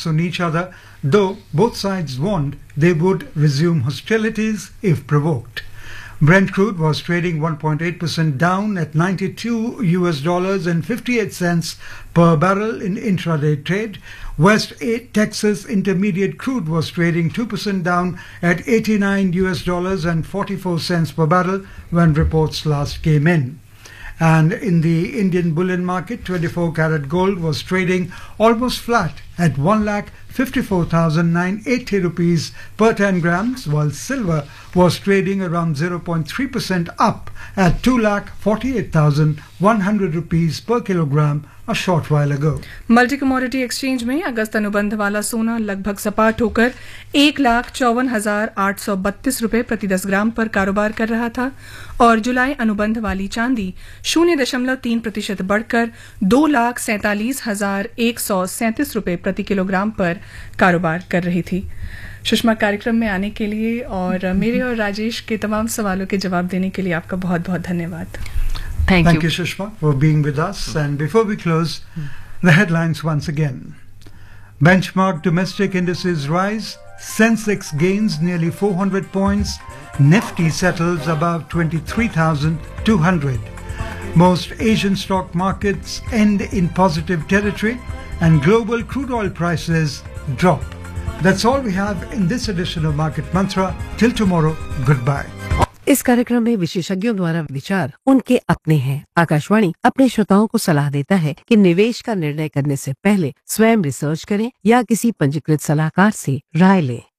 attacks on each other, though both sides warned they would resume hostilities if provoked. Brent crude was trading 1.8% down at $92.58 per barrel in intraday trade. West Texas Intermediate crude was trading 2% down at $89.44 per barrel when reports last came in. And in the Indian bullion market, 24-karat gold was trading almost flat at 1,54,980 rupees per 10 grams, while silver was trading around 0.3% up at 2,48,100 rupees per kilogram a short while ago. Multi commodity exchange में अगस्त अनुबंध वाला सोना लगभग सपाट होकर 1,54,832 रुपए प्रति 10 ग्राम पर कारोबार कर रहा था और जुलाई अनुबंध वाली चांदी 0.3% बढ़कर 2,47,137 रुपए प्रति किलोग्राम पर कारोबार कर रही थी। सुषमा, कार्यक्रम में आने के लिए और मेरे और राजेश के तमाम सवालों के जवाब देने के लिए आपका बहुत बहुत धन्यवाद। Thank you, Sushma, for being with us. And before we close, the headlines once again. Benchmark domestic indices rise. Sensex gains nearly 400 points. Nifty settles above 23,200. Most Asian stock markets end in positive territory, and global crude oil prices drop. That's all we have in this edition of Market Mantra. Till tomorrow, goodbye. इस कार्यक्रम में विशेषज्ञों द्वारा विचार उनके अपने हैं। आकाशवाणी अपने श्रोताओं को सलाह देता है कि निवेश का निर्णय करने से पहले स्वयं रिसर्च करें या किसी पंजीकृत सलाहकार से राय लें।